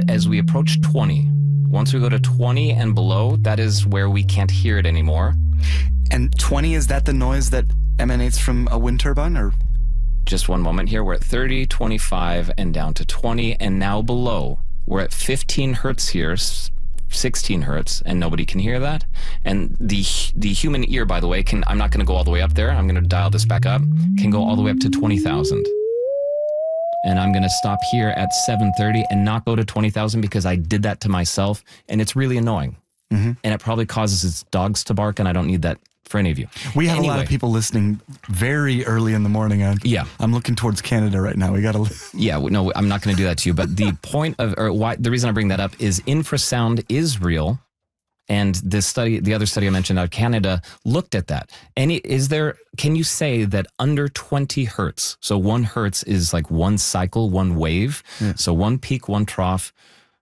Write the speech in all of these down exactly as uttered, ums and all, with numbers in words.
as we approach twenty. Once we go to twenty and below, that is where we can't hear it anymore. And twenty, is that the noise that emanates from a wind turbine, or? Just one moment here. We're at thirty, twenty-five, and down to twenty, and now below. We're at fifteen hertz here, sixteen hertz, and nobody can hear that. And the the human ear, by the way, can I'm not going to go all the way up there. I'm going to dial this back up. Can go all the way up to twenty thousand. And I'm going to stop here at seven thirty and not go to twenty thousand because I did that to myself, and it's really annoying. Mm-hmm. And it probably causes its dogs to bark, and I don't need that for any of you. We have anyway. a lot of people listening very early in the morning. I'm, yeah. I'm looking towards Canada right now. We got to... Yeah, no, I'm not going to do that to you. But the point of, or why, the reason I bring that up is infrasound is real. And this study, the other study I mentioned out of Canada, looked at that. And is there, can you say that under twenty hertz, so one hertz is like one cycle, one wave. Yeah. So one peak, one trough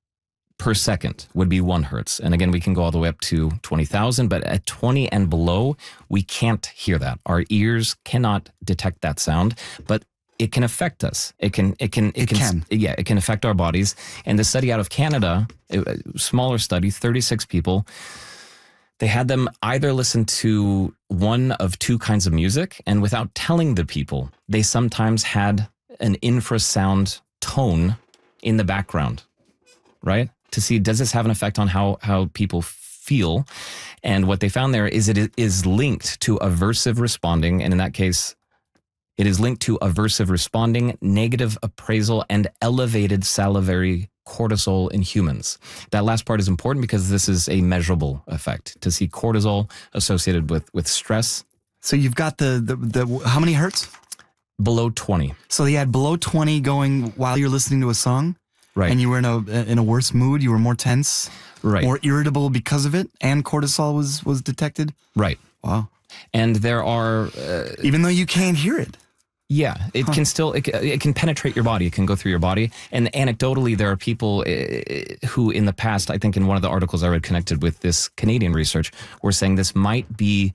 per second would be one hertz. And again, we can go all the way up to twenty thousand, but at twenty and below, we can't hear that. Our ears cannot detect that sound, but it can affect us. It can, it can, it, it can, can, yeah, it can affect our bodies. And the study out of Canada, a smaller study, thirty-six people, they had them either listen to one of two kinds of music, and without telling the people, they sometimes had an infrasound tone in the background, right? To see, does this have an effect on how, how people feel? And what they found there is it is linked to aversive responding. And in that case, it is linked to aversive responding, negative appraisal, and elevated salivary cortisol in humans. That last part is important because this is a measurable effect, to see cortisol associated with, with stress. So you've got the, the, the, how many hertz? Below twenty. So you had below twenty going while you're listening to a song? Right. And you were in a in a worse mood, you were more tense, right, more irritable because of it, and cortisol was, was detected? Right. Wow. And there are... Uh, Even though you can't hear it? Yeah, it huh. can still, it, it can penetrate your body. It can go through your body. And anecdotally, there are people uh, who in the past, I think in one of the articles I read connected with this Canadian research, were saying this might be,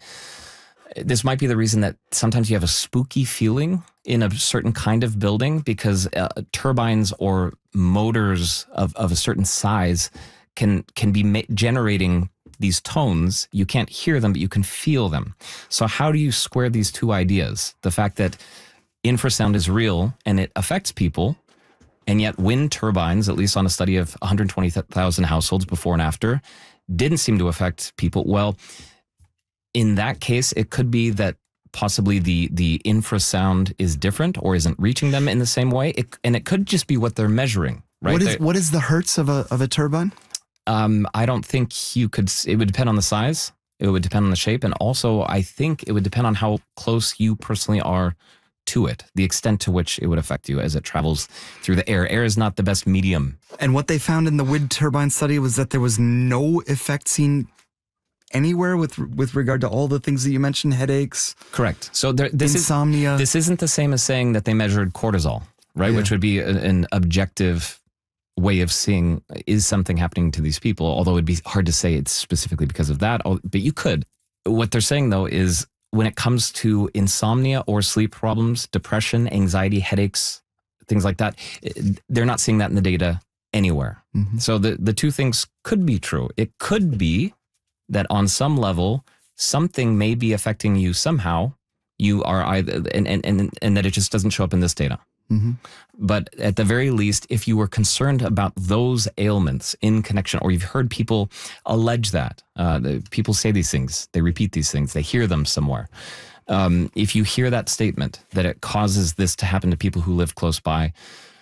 this might be the reason that sometimes you have a spooky feeling in a certain kind of building because uh, turbines or motors of, of a certain size can can be ma- generating these tones. You can't hear them, but you can feel them. So how do you square these two ideas? The fact that infrasound is real and it affects people, and yet wind turbines, at least on a study of one hundred twenty thousand households before and after, didn't seem to affect people. Well, in that case, it could be that possibly the the infrasound is different or isn't reaching them in the same way. It, and it could just be what they're measuring, right? What is, they're, what is the hertz of a of a turbine? Um, I don't think you could, it would depend on the size. It would depend on the shape. And also, I think it would depend on how close you personally are to it, the extent to which it would affect you as it travels through the air. Air is not the best medium. And what they found in the wind turbine study was that there was no effect seen anywhere with with regard to all the things that you mentioned, headaches. Correct. So there, this insomnia. Is, this isn't the same as saying that they measured cortisol, right? Yeah. Which would be a, an objective way of seeing, is something happening to these people? Although it'd be hard to say it's specifically because of that, but you could. What they're saying though is when it comes to insomnia or sleep problems, depression, anxiety, headaches, things like that, they're not seeing that in the data anywhere. Mm-hmm. So the, the two things could be true. It could be that on some level, something may be affecting you somehow. You are either, and, and, and, and that it just doesn't show up in this data. Mm-hmm. But at the very least, if you were concerned about those ailments in connection, or you've heard people allege that, uh, the, people say these things, they repeat these things, they hear them somewhere. Um, if you hear that statement that it causes this to happen to people who live close by,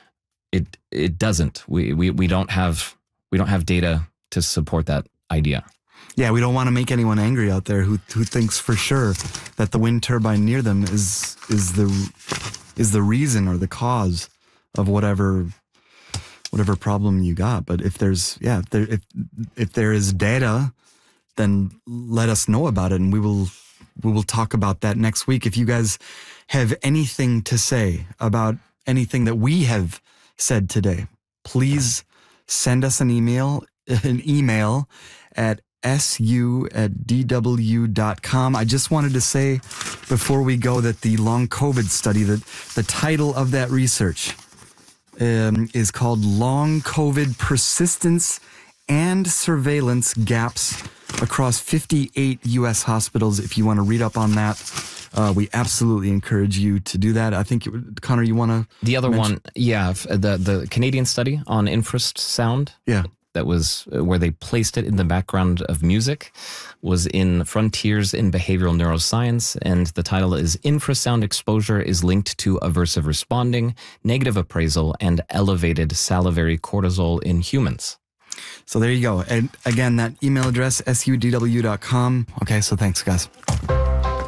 it it doesn't. We we we don't have we don't have data to support that idea. Yeah, we don't want to make anyone angry out there who who thinks for sure that the wind turbine near them is is the is the reason or the cause of whatever whatever problem you got. But if there's yeah, if there if if there is data, then let us know about it, and we will we will talk about that next week. If you guys have anything to say about anything that we have said today, please send us an email an email at su at d w dot com. I just wanted to say before we go that the long COVID study, that the title of that research um, is called Long COVID Persistence and Surveillance Gaps Across fifty-eight U S Hospitals. If you want to read up on that, uh, we absolutely encourage you to do that. I think, it would, Connor, you want to... The other mention? one, yeah, the, the Canadian study on infrasound. Yeah. That was where they placed it in the background of music, was in Frontiers in Behavioral Neuroscience, and the title is Infrasound Exposure is Linked to Aversive Responding, Negative Appraisal, and Elevated Salivary Cortisol in Humans. So there you go. And again, that email address, S U D W dot com. Okay, so thanks, guys.